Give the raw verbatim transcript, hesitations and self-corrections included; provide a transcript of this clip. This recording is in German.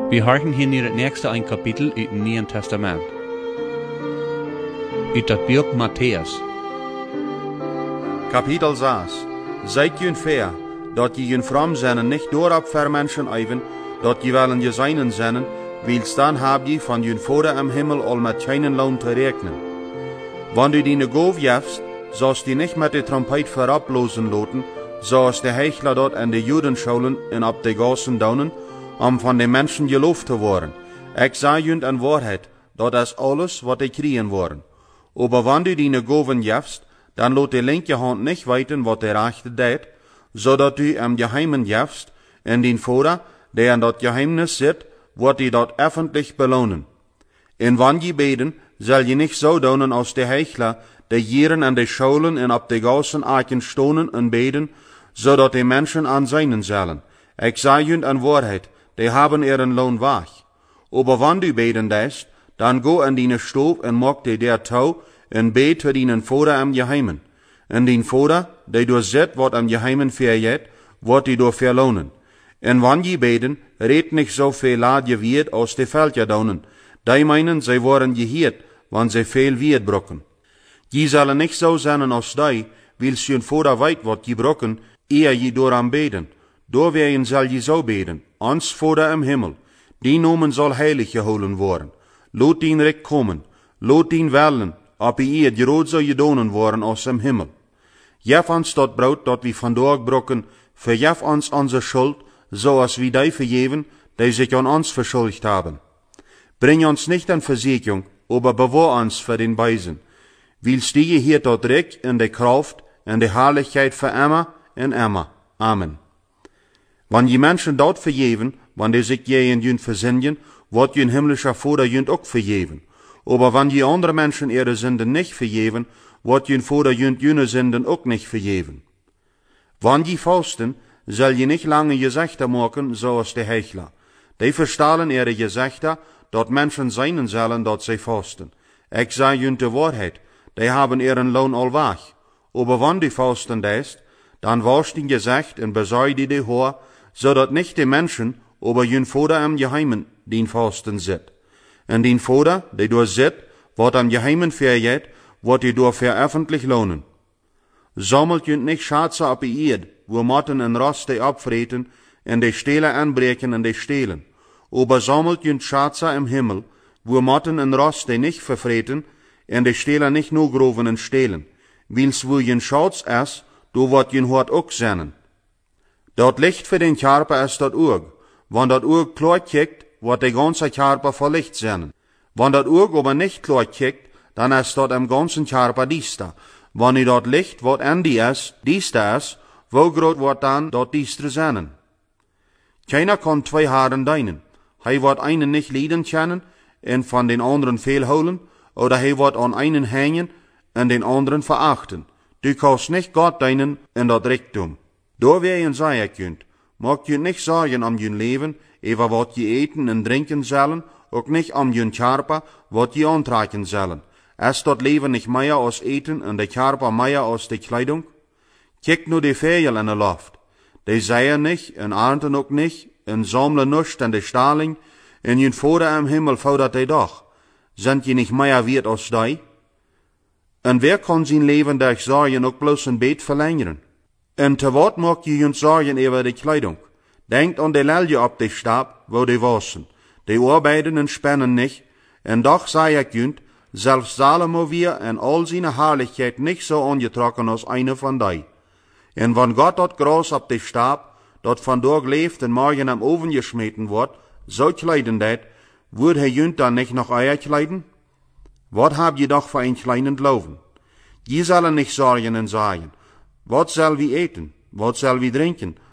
Wir harken hier in het nächste ein Kapitel uit het Nieuwe Testament. Uit dat boek Matthäus. Kapitel zes. Seid jün fair, dat je jün fram zinnen nicht doorab ver mensen even, dat je wel in je zijnen zinnen, wils dan heb je van jün Vader im Himmel al met keinen loon te rekenen. Wanneer du die goof jefst, zoals die nicht met de trompet verablosen loten, zoals de heichler dort en de Judenscholen en op de gassen daunen, om van de mensen geloofd te worden. Ik zei jün en waarheid, dat is alles wat die kriegen worden. Aber wanneer du die goven jefst, dan laat de linke hand nicht weten wat de rechte deed, zodat du im Geheimen jefst, en den Vader, der in dat Geheimnis zit, wordt die dat öffentlich belohnen. En wanneer je beden, zal je nicht so doen als de heichler, de jeren en de scholen en op de gassen aken stonen en beden, zodat de mensen aan zijnen zullen. Ik zei jün en waarheid, die haben ihren Lohn weg. Aber wann du beten deist, dan go in die stoof en mok de der touw en bet für dinen Vader im Geheimen. En den Vader, der du zet wat im Geheimen verjet, wordt die door verlohnen. En wann je beten, red nicht so viel laat je wird aus de Völker daunen. Die meinen, sie worden gehiert, wann sie viel wird brocken. Je zullen nicht so sein als die, wils jün Vader weit wat je brocken, eer je door am beten. Door wegen zal je zo beten, ons Vader im Himmel, die nomen soll heilig geholen worden. Laat dien rijk komen, laat dien wellen, op je eer groot zo gedonen worden als im Himmel. Jef ons dat brood dat we vandaag brokken, verjef ons onze schuld, zoals we die vergeven, die zich aan ons verschuldigd hebben. Bring ons nicht in Versuchung, aber bewahr ons für den Beisen. Wils die hier tot rijk in de Kraft en de Herrlichkeit für immer en immer. Amen. Wann je Menschen dort vergeven, wann die sich je in jün versinnen, wird jün himmlischer Vater jün auch vergeven. Aber wann je andere Menschen ihre Sünden nicht vergeven, wird jün Vater jün jüne Sünden auch nicht vergeven. Wann je fasten, soll je nicht lange Gesächter machen, so als die Heuchler. Die verstahlen ihre Gesächter, dort Menschen seinen sollen, dort sie fasten. Ich sage jün die Wahrheit, die haben ihren Lohn all weg. Aber wann die fasten deist, dann wasch den Gesächt und besäude die Haar, so dat nicht die Menschen, aber jün Vater im Geheimen, den fasten sit. En den Vater, der du sit, wat am Geheimen verjet, wat die du veröffentlich lohnen. Sammelt jün nicht Schatze op die Erd, wo Motten en Rost die abvreten, en die Stele anbreken en die stehlen. Aber sammelt jün Schatze im Himmel, wo Motten en Rost die nicht vervreten, en die Stele nicht nur groven en stehlen. Wils wo jün Schatz es, du wat jün hort ook zennen. Dat Licht für den Körper ist dat Urg. Wann dat Urg klar kickt, wird der ganze Körper voll Licht sein. Wann dat Urg aber nicht klar kickt, dann ist dat im ganzen Körper diester. Wann i dat Licht, wat an die ist, diester ist, wo groot wird dann dat diester sein? Keiner kann zwei Haaren deinen. Hij wird einen nicht lieben kennen und von den anderen viel holen, oder hij wird an einen hängen und den anderen verachten. Du kannst nicht Gott deinen in dat Reichtum. Door wegen zei ik jünt, mag jünt nicht sagen am jün Leben, über wat je eten en drinken sollen, ook nicht am jün Körper, wat je antrekken sollen. Ist dat Leben nicht mehr als eten en de Körper mehr als de Kleidung? Kijk nur die Vögel in de Luft. Die säen nicht, en ernten ook nicht, en sammeln nichts in de Staling, en jün Vater im Himmel fordert die doch. Sind je nicht mehr wert als die? En wer kann sein Leben durch Sorgen ook bloß ein Bett verlängern? En te wat mag je jünt zorgen über die Kleidung? Denkt an die Lelje op de Stab, wo die wassen. Die arbeiten en spannen nicht, en doch sei ich jünt, selbst Salomo wir in all seine Herrlichkeit nicht so angetrokken als eine von die. En wann Gott dat Gras op de Stab, dat vandaag leeft en morgen am Oven geschmeten wordt, so kleiden dat, würde er jünt dann nicht noch euer kleiden? Wat hab je doch für ein kleinen Glauben? Je sollen nicht sorgen en sagen, wat zal we eten? Wat zal we drinken?